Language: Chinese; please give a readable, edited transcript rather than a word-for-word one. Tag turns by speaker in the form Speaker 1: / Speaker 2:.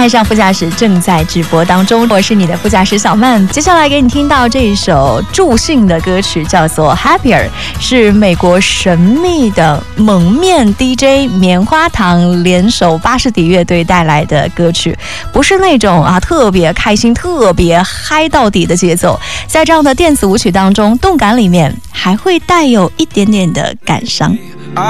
Speaker 1: 爱上副驾驶正在直播当中，我是你的副驾驶小曼。接下来给你听到这一首助兴的歌曲，叫做 Happier， 是美国神秘的蒙面 DJ 棉花糖联手巴士底乐队带来的歌曲，不是那种特别开心特别嗨到底的节奏，在这样的电子舞曲当中，动感里面还会带有一点点的感伤。